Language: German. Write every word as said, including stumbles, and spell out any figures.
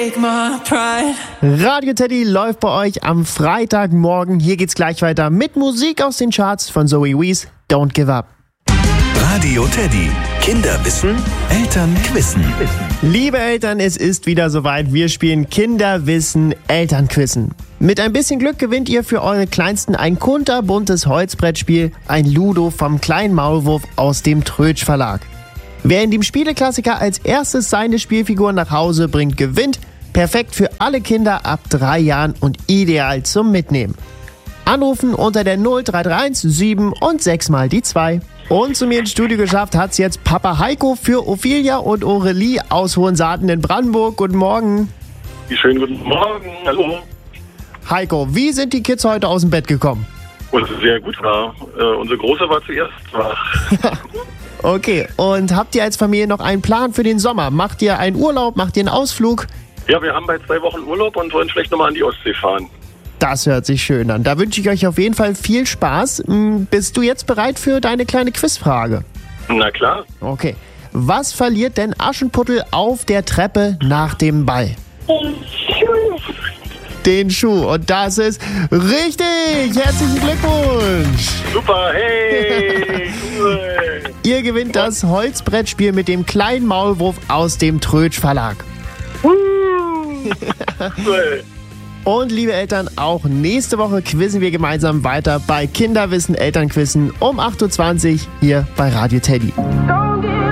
take my pride. Radio Teddy läuft bei euch am Freitagmorgen. Hier geht's gleich weiter mit Musik aus den Charts von Zoe Wees, Don't Give Up. Radio Teddy. Kinder wissen, Eltern quissen. Liebe Eltern, es ist wieder soweit. Wir spielen Kinderwissen, Elternquissen. Mit ein bisschen Glück gewinnt ihr für eure Kleinsten ein kunterbuntes Holzbrettspiel, ein Ludo vom kleinen Maulwurf aus dem Trötsch Verlag. Wer in dem Spieleklassiker als erstes seine Spielfiguren nach Hause bringt, gewinnt. Perfekt für alle Kinder ab drei Jahren und ideal zum Mitnehmen. Anrufen unter der null drei drei eins sieben und sechs mal die zwei. Und zu mir ins Studio geschafft hat's jetzt Papa Heiko für Ophelia und Aurelie aus Hohensaaten in Brandenburg. Guten Morgen. Schönen guten Morgen. Hallo. Heiko, wie sind die Kids heute aus dem Bett gekommen? Und sehr gut war. Äh, unsere Große war zuerst wach. Okay, und habt ihr als Familie noch einen Plan für den Sommer? Macht ihr einen Urlaub, macht ihr einen Ausflug? Ja, wir haben bald zwei Wochen Urlaub und wollen vielleicht nochmal an die Ostsee fahren. Das hört sich schön an. Da wünsche ich euch auf jeden Fall viel Spaß. Bist du jetzt bereit für deine kleine Quizfrage? Na klar. Okay. Was verliert denn Aschenputtel auf der Treppe nach dem Ball? Den Schuh. Den Schuh. Und das ist richtig. Herzlichen Glückwunsch. Super, hey, cool. Ihr gewinnt das Holzbrettspiel mit dem kleinen Maulwurf aus dem Trötsch Verlag. Cool. Und liebe Eltern, auch nächste Woche quizzen wir gemeinsam weiter bei Kinderwissen, Elternquissen um acht Uhr zwanzig hier bei Radio Teddy. Go!